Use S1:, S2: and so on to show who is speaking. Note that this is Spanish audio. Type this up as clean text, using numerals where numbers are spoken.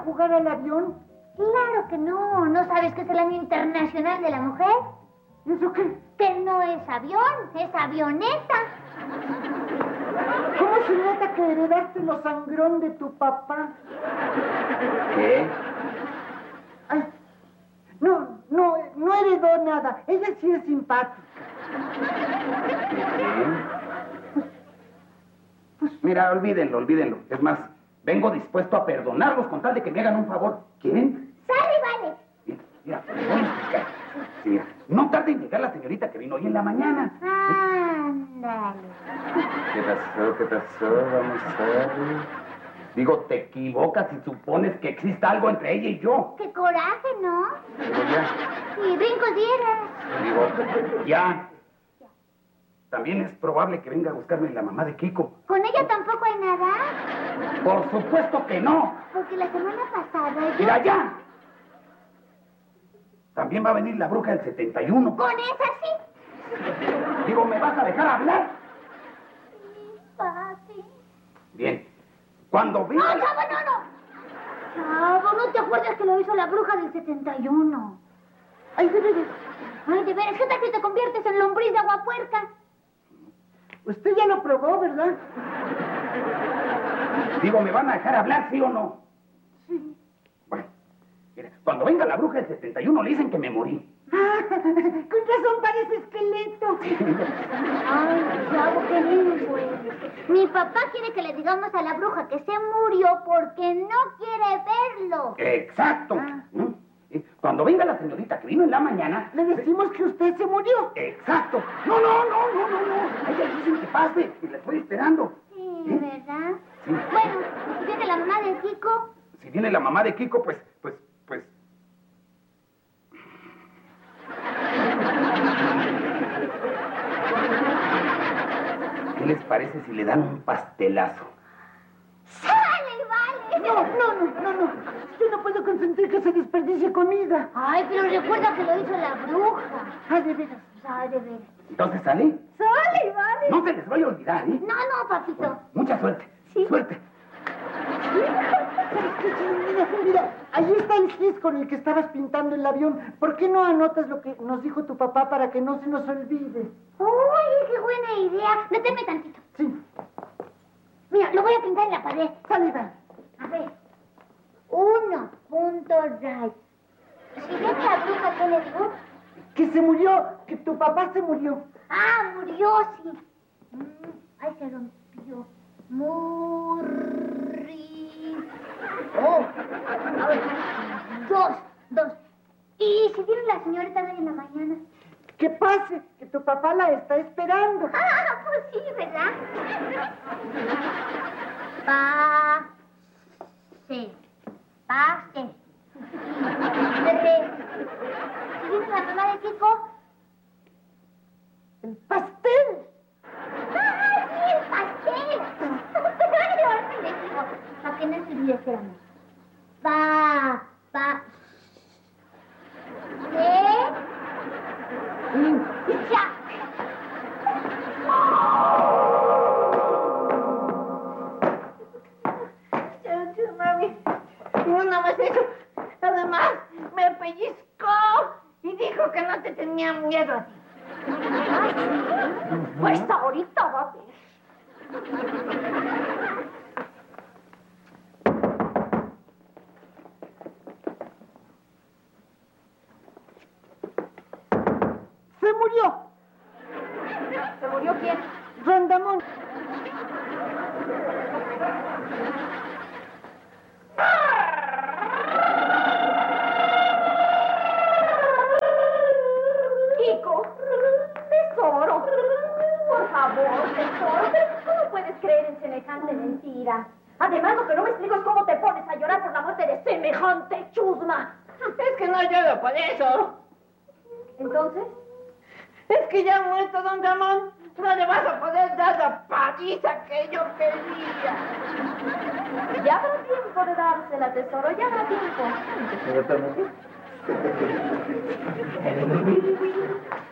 S1: jugar al avión?
S2: Claro que no. ¿No sabes que es el Año Internacional de la Mujer?
S1: ¿Y eso qué?
S2: Que no es avión, es avioneta.
S1: ¿Cómo se nota que heredaste lo sangrón de tu papá?
S3: ¿Qué?
S1: Ay, no heredó nada. Ella sí es simpática.
S3: Pues mira, olvídenlo. Es más, vengo dispuesto a perdonarlos con tal de que me hagan un favor. ¿Quieren?
S2: Sale, vale.
S3: Mira, voy a explicar. Sí, mira, no tarde en llegar la señorita que vino hoy en la mañana.
S2: Ándale.
S3: ¿Qué pasó? Vamos a ver. Digo, te equivocas si supones que exista algo entre ella y yo.
S2: Qué coraje, ¿no?
S3: Digo, ya.
S2: Y brincos dieras.
S3: Digo, ya. También es probable que venga a buscarme la mamá de Kiko.
S2: ¿Con ella tampoco hay nada?
S3: Por supuesto que no.
S2: Porque la semana pasada yo...
S3: ¡Mira ya! También va a venir la bruja del 71.
S2: ¿Con esa sí?
S3: Digo, ¿me vas a dejar hablar?
S2: Sí, papi.
S3: Bien. Cuando venga...
S2: ¡No, Chavo, no! Chavo, ¿no te acuerdas que lo hizo la bruja del 71?
S1: Ay, de veras.
S2: Ay, de veras, ¿qué tal si te conviertes en lombriz de aguapuerca?
S1: Usted ya lo probó, ¿verdad?
S3: Digo, ¿me van a dejar hablar, sí o no?
S1: Sí.
S3: Bueno, mira, cuando venga la bruja del 71 le dicen que me morí.
S1: Ah, con razón parece esqueleto.
S2: Ay, Chavo, qué lindo eres. Mi papá quiere que le digamos a la bruja que se murió porque no quiere verlo.
S3: Exacto. Cuando venga la señorita que vino en la mañana...
S1: Le decimos que usted se murió.
S3: Exacto. No. Ella dice que pase y la estoy esperando.
S2: Sí, ¿verdad?
S3: Sí.
S2: Bueno, ¿y si viene la mamá de Kiko?
S3: Si viene la mamá de Kiko, pues... ¿Qué les parece si le dan un pastelazo?
S2: ¡Sale, vale!
S1: No. Yo no puedo consentir que se desperdicie comida.
S2: Ay, pero recuerda que lo hizo la bruja.
S1: Ay, de veras.
S2: Ay, de veras.
S3: ¿Entonces sale?
S2: ¡Sale, vale!
S3: No se les vaya a olvidar, ¿eh?
S2: No, papito.
S3: Bueno, mucha suerte.
S2: Sí.
S3: Suerte.
S1: Mira, ahí está el gis con el que estabas pintando el avión. ¿Por qué no anotas lo que nos dijo tu papá para que no se nos olvide?
S2: ¡Uy, qué buena idea! Deténme tantito.
S1: Sí.
S2: Mira, lo voy a pintar en la pared.
S1: Sale, va.
S2: A ver. 1.right. Si viene la bruja, ¿qué le digo?
S1: Que se murió, que tu papá se murió.
S2: Ah, murió, sí. Ay, se rompió. A ver. 2. ¿Y si viene la señorita hoy en la mañana?
S1: Que pase, que tu papá la está esperando.
S2: Ah, pues sí, ¿verdad? Pase. 3. Si viene la mamá de Kiko.
S1: ¡El pastel!
S2: ¡Ah, sí, el pastel! Ay, ahora me le digo. ¿A qué no se olvide? Espérame. ¡Ya!
S1: Mami, no nada más eso. Además, me pellizcó y dijo que no te tenía miedo a ti.
S2: Pues ahorita va a ver.
S1: ¡Se murió!
S2: ¿Se murió quién?
S1: Rondamón.
S2: Kiko, tesoro. Por favor, tesoro. ¿Pero cómo puedes creer en semejante mentira? Además, lo que no me explico es cómo te pones a llorar por la muerte de semejante chusma.
S1: Es que no lloro por eso.
S2: ¿Entonces?
S1: Es que ya ha muerto don Ramón. No le vas a poder dar la paliza que yo quería.
S2: Ya habrá tiempo de dársela, tesoro. Ya habrá tiempo.